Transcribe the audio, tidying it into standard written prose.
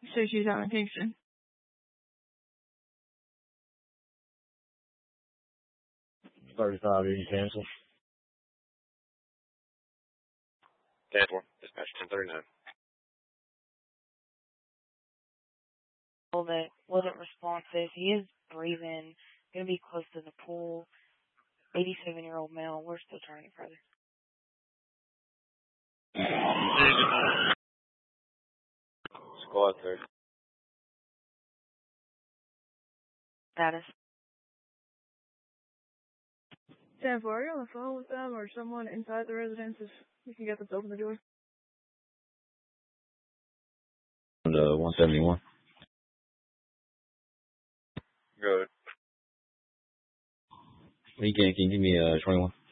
So she's out in Kingston. $35, you can cancel. 10-4, dispatch 1039. That wasn't responsive. He is breathing, going to be close to the pool. 87-year-old male. We're still trying to further. Squad 30. Status. 10-4, are you on the phone with them or someone inside the residence? If you can get them to open the door. 171. Good. Can you give me 21?